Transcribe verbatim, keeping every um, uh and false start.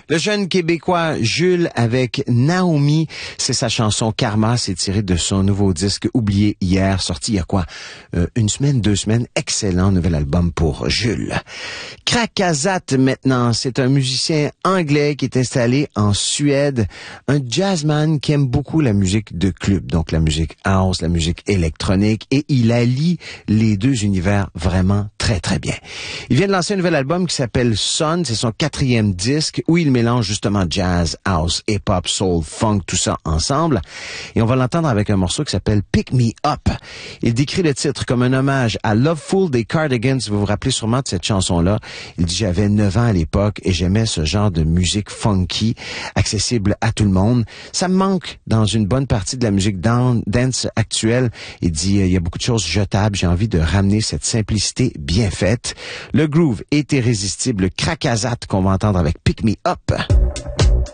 Le jeune Québécois Jules avec Naomi, c'est sa chanson Karma, c'est tiré de son nouveau disque Oublié hier, sorti il y a quoi? Euh, une semaine, deux semaines, excellent nouvel album pour Jules. Krakazat maintenant, c'est un musicien anglais qui est installé en Suède, un jazzman qui aime beaucoup la musique de club, donc la musique house, la musique électronique, et il allie les deux univers vraiment très très bien. Il vient de lancer un nouvel album qui s'appelle Sun, c'est son quatrième disque où il mélange justement jazz, house, hip-hop, soul, funk, tout ça ensemble. Et on va l'entendre avec un morceau qui s'appelle Pick Me Up. Il décrit le titre comme un hommage à Loveful des Cardigans. Vous vous rappelez sûrement de cette chanson-là. Il dit « J'avais neuf ans à l'époque et j'aimais ce genre de musique funky, accessible à tout le monde. Ça me manque dans une bonne partie de la musique dance actuelle. » Il dit « Il y a beaucoup de choses jetables. J'ai envie de ramener cette simplicité bien faite. » Le groove est irrésistible. Krakazat qu'on va entendre avec Pick Me Up.